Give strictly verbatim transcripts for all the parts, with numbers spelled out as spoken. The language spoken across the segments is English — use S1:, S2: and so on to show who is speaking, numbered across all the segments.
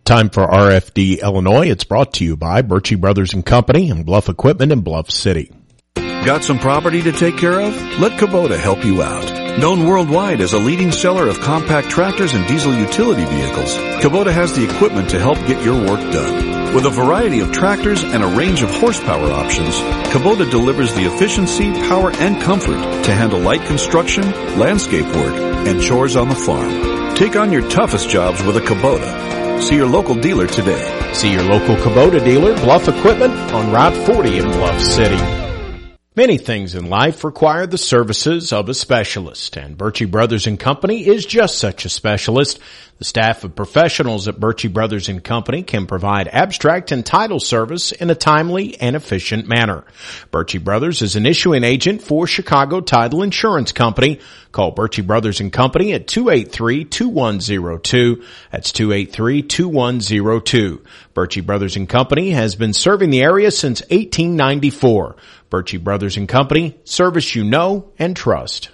S1: Time for R F D Illinois. It's brought to you by Birchie Brothers and Company and Bluff Equipment in Bluff City.
S2: Got some property to take care of? Let Kubota help you out. Known worldwide as a leading seller of compact tractors and diesel utility vehicles, Kubota has the equipment to help get your work done. With a variety of tractors and a range of horsepower options, Kubota delivers the efficiency, power, and comfort to handle light construction, landscape work, and chores on the farm. Take on your toughest jobs with a Kubota. See your local dealer today.
S1: See your local Kubota dealer, Bluff Equipment, on Route forty in Bluff City. Many things in life require the services of a specialist, and Birchie Brothers and Company is just such a specialist. The staff of professionals at Birchie Brothers and Company can provide abstract and title service in a timely and efficient manner. Birchie Brothers is an issuing agent for Chicago Title Insurance Company. Call Birchie Brothers and Company at two eight three, two one zero two. That's two eight three, two one zero two. Birchie Brothers and Company has been serving the area since eighteen ninety-four. Birchie Brothers and Company, service you know and trust.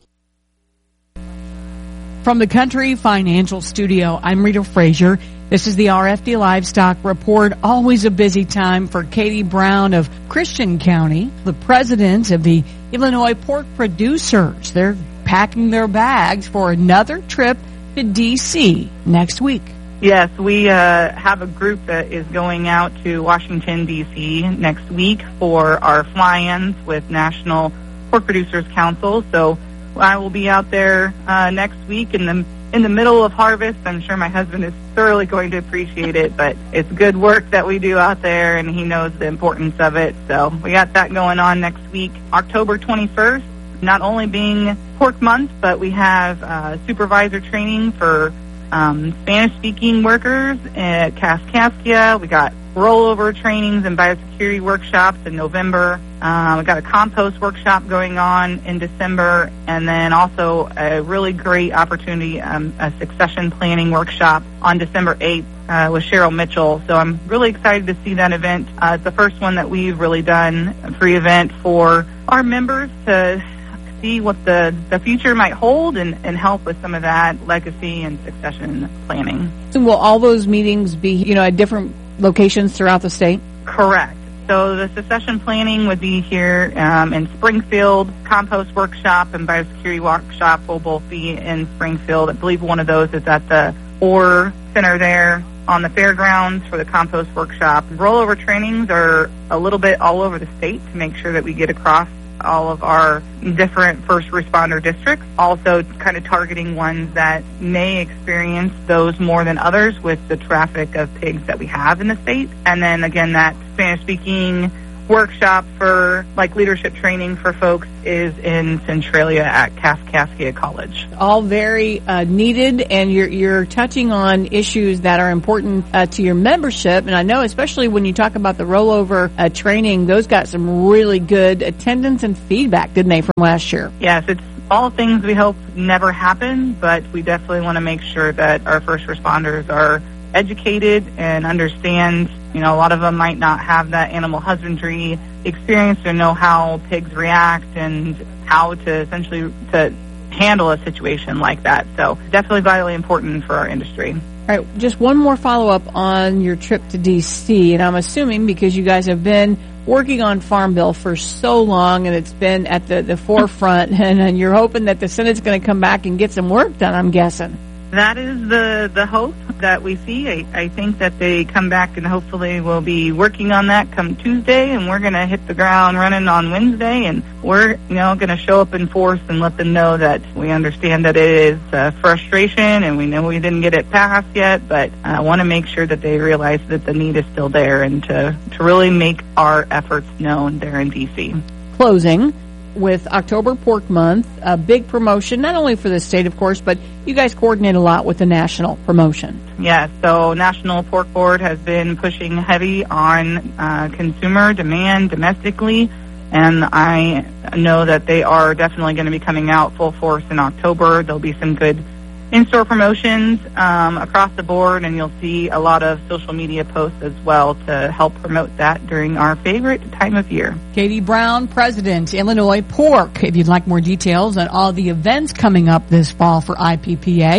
S3: From the Country Financial Studio, I'm Rita Frazier. This is the R F D Livestock Report. Always a busy time for Katie Brown of Christian County, the president of the Illinois Pork Producers. They're packing their bags for another trip to D C next week.
S4: Yes, we uh, have a group that is going out to Washington, D C next week for our fly-ins with National Pork Producers Council. So I will be out there uh, next week in the in the middle of harvest. I'm sure my husband is thoroughly going to appreciate it, but it's good work that we do out there, and he knows the importance of it. So we got that going on next week, October twenty-first, not only being Pork Month, but we have uh, supervisor training for Um, Spanish-speaking workers at Kaskaskia. We got rollover trainings and biosecurity workshops in November. Um, we got a compost workshop going on in December, and then also a really great opportunity, um, a succession planning workshop on December eighth uh, with Cheryl Mitchell. So I'm really excited to see that event. Uh, it's the first one that we've really done, a free event for our members to see what the, the future might hold and, and help with some of that legacy and succession planning.
S3: So will all those meetings be, you know, at different locations throughout the state?
S4: Correct. So the succession planning would be here um, in Springfield. Compost workshop and biosecurity workshop will both be in Springfield. I believe one of those is at the Orr Center there on the fairgrounds for the compost workshop. Rollover trainings are a little bit all over the state to make sure that we get across all of our different first responder districts, also kind of targeting ones that may experience those more than others with the traffic of pigs that we have in the state. And then again, that Spanish-speaking workshop for like leadership training for folks is in Centralia at Kaskaskia College.
S3: All very uh, needed, and you're you're touching on issues that are important uh, to your membership. And I know, especially when you talk about the rollover uh, training, those got some really good attendance and feedback, didn't they, from last year?
S4: Yes, it's all things we hope never happen, but we definitely want to make sure that our first responders are educated and understand. You know, a lot of them might not have that animal husbandry experience or know how pigs react and how to essentially to handle a situation like that. So definitely vitally important for our industry.
S3: All right, just one more follow-up on your trip to D C, and I'm assuming because you guys have been working on Farm Bill for so long and it's been at the, the forefront, and, and you're hoping that the Senate's going to come back and get some work done, I'm guessing.
S4: That is the, the hope that we see. I, I think that they come back and hopefully we'll be working on that come Tuesday, and we're going to hit the ground running on Wednesday, and we're, you know, going to show up in force and let them know that we understand that it is uh, frustration and we know we didn't get it passed yet, but I want to make sure that they realize that the need is still there and to, to really make our efforts known there in D C.
S3: Closing with October Pork Month, a big promotion, not only for the state, of course, but you guys coordinate a lot with the national promotion.
S4: Yes, so National Pork Board has been pushing heavy on uh, consumer demand domestically, and I know that they are definitely going to be coming out full force in October. There'll be some good in-store promotions um, across the board, and you'll see a lot of social media posts as well to help promote that during our favorite time of year.
S3: Katie Brown, President, Illinois Pork. If you'd like more details on all the events coming up this fall for I P P A,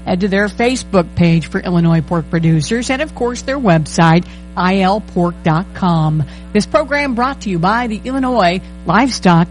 S3: Head to their Facebook page for Illinois pork producers and, of course, their website, I L pork dot com. This program brought to you by the Illinois Livestock